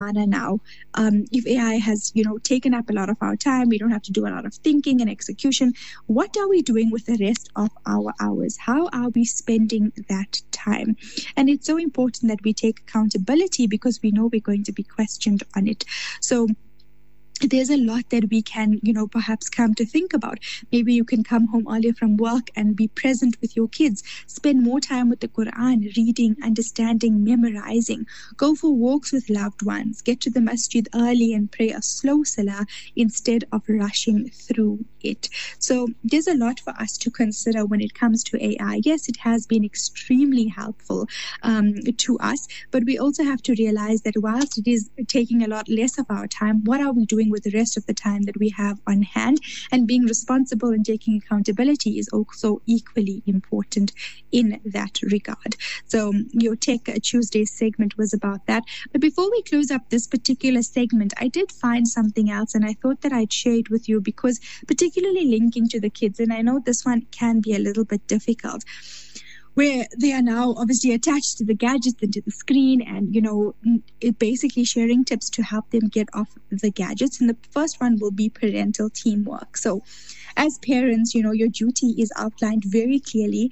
now. If AI has, taken up a lot of our time, we don't have to do a lot of thinking and execution. What are we doing with the rest of our hours? How are we spending that time? And it's so important that we take accountability because we know we're going to be questioned on it. So there's a lot that we can, perhaps come to think about. Maybe you can come home earlier from work and be present with your kids. Spend more time with the Quran, reading, understanding, memorizing. Go for walks with loved ones. Get to the masjid early and pray a slow salah instead of rushing through it. So there's a lot for us to consider when it comes to AI. Yes, it has been extremely helpful to us, but we also have to realize that whilst it is taking a lot less of our time, what are we doing with the rest of the time that we have on hand? And being responsible and taking accountability is also equally important in that regard. So your Tech Tuesday segment was about that. But before we close up this particular segment, I did find something else, and I thought that I'd share it with you because particularly linking to the kids, and I know this one can be a little bit difficult, where they are now obviously attached to the gadgets and to the screen and, basically sharing tips to help them get off the gadgets. And the first one will be parental teamwork. So as parents, your duty is outlined very clearly,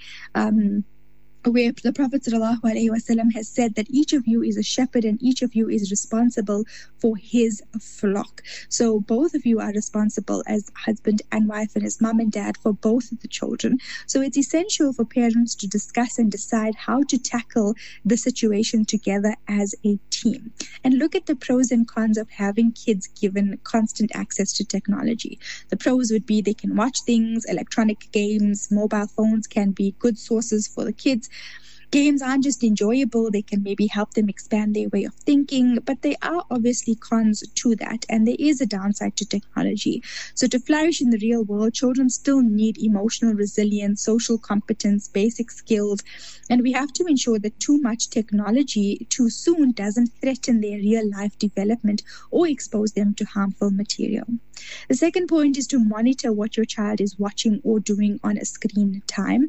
where the Prophet ﷺ has said that each of you is a shepherd and each of you is responsible for his flock. So both of you are responsible as husband and wife and as mom and dad for both of the children. So it's essential for parents to discuss and decide how to tackle the situation together as a team. And look at the pros and cons of having kids given constant access to technology. The pros would be they can watch things, electronic games, mobile phones can be good sources for the kids. Games aren't just enjoyable, they can maybe help them expand their way of thinking, but there are obviously cons to that, and there is a downside to technology. So to flourish in the real world, children still need emotional resilience, social competence, basic skills, and we have to ensure that too much technology too soon doesn't threaten their real life development or expose them to harmful material. The second point is to monitor what your child is watching or doing on a screen time.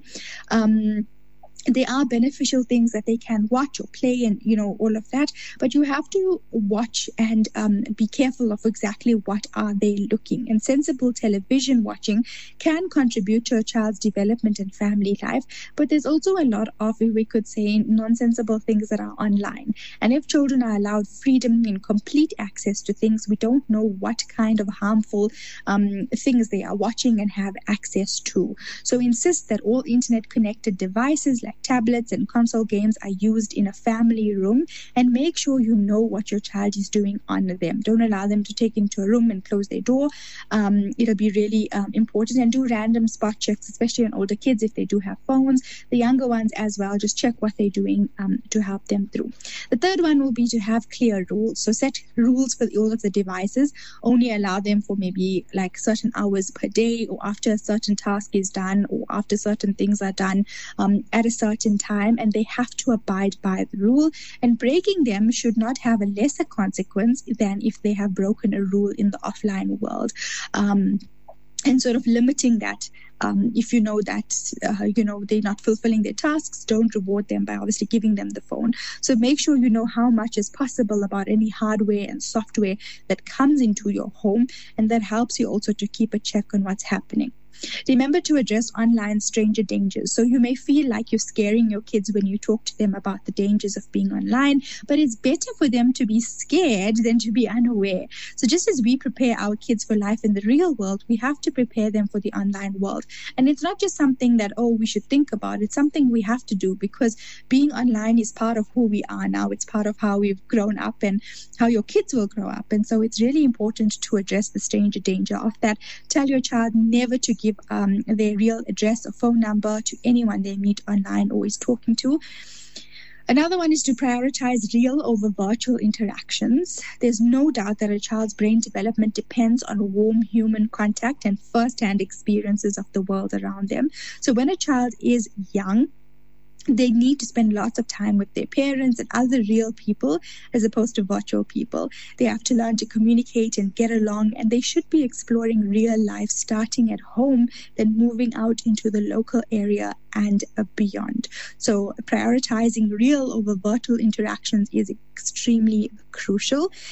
There are beneficial things that they can watch or play and, all of that. But you have to watch and be careful of exactly what are they looking. And sensible television watching can contribute to a child's development and family life. But there's also a lot of, we could say, nonsensible things that are online. And if children are allowed freedom and complete access to things, we don't know what kind of harmful things they are watching and have access to. So insist that all internet-connected devices like tablets and console games are used in a family room, and make sure you know what your child is doing on them. Don't allow them to take into a room and close their door. It'll be really important, and do random spot checks, especially on older kids if they do have phones. The younger ones as well, just check what they're doing to help them through. The third one will be to have clear rules. So set rules for all of the devices. Only allow them for maybe like certain hours per day, or after a certain task is done, or after certain things are done at a certain time, and they have to abide by the rule, and breaking them should not have a lesser consequence than if they have broken a rule in the offline world. And sort of limiting that, if you know that, they're not fulfilling their tasks, don't reward them by obviously giving them the phone. So make sure you know how much is possible about any hardware and software that comes into your home, and that helps you also to keep a check on what's happening. Remember to address online stranger dangers. So you may feel like you're scaring your kids when you talk to them about the dangers of being online, but it's better for them to be scared than to be unaware. So just as we prepare our kids for life in the real world, we have to prepare them for the online world. And it's not just something that, we should think about. It's something we have to do, because being online is part of who we are now. It's part of how we've grown up and how your kids will grow up. And so it's really important to address the stranger danger of that. Tell your child never to give their real address or phone number to anyone they meet online or is talking to. Another one is to prioritize real over virtual interactions. There's no doubt that a child's brain development depends on warm human contact and first-hand experiences of the world around them. So when a child is young, they need to spend lots of time with their parents and other real people as opposed to virtual people. They have to learn to communicate and get along, and they should be exploring real life starting at home, then moving out into the local area and beyond. So prioritizing real over virtual interactions is extremely crucial.